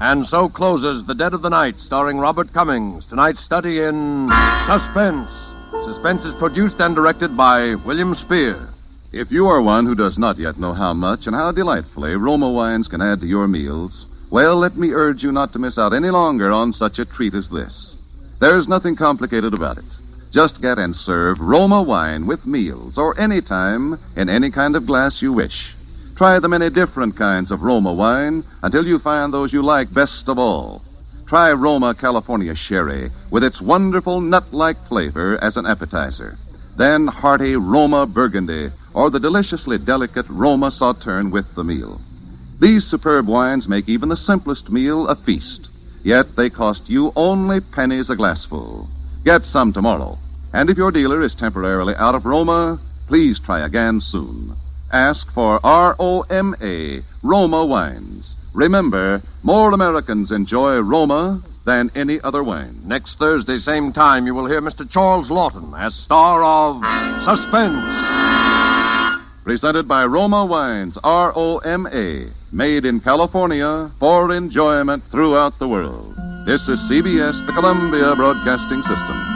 And so closes The Dead of the Night, starring Robert Cummings. Tonight's study in suspense. Suspense is produced and directed by William Spear. If you are one who does not yet know how much and how delightfully Roma wines can add to your meals, well, let me urge you not to miss out any longer on such a treat as this. There's nothing complicated about it. Just get and serve Roma wine with meals or any time in any kind of glass you wish. Try the many different kinds of Roma wine until you find those you like best of all. Try Roma California Sherry with its wonderful nut-like flavor as an appetizer. Then hearty Roma Burgundy or the deliciously delicate Roma Sauterne with the meal. These superb wines make even the simplest meal a feast, yet they cost you only pennies a glassful. Get some tomorrow. And if your dealer is temporarily out of Roma, please try again soon. Ask for R-O-M-A, Roma wines. Remember, more Americans enjoy Roma than any other wine. Next Thursday, same time, you will hear Mr. Charles Lawton as star of Suspense. Presented by Roma Wines, R-O-M-A, made in California for enjoyment throughout the world. This is CBS, the Columbia Broadcasting System.